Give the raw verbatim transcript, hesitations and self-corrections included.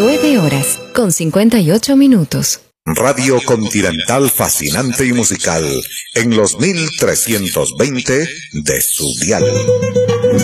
nueve horas, con cincuenta y ocho minutos. Radio Continental fascinante y musical en los mil trescientos veinte de su dial.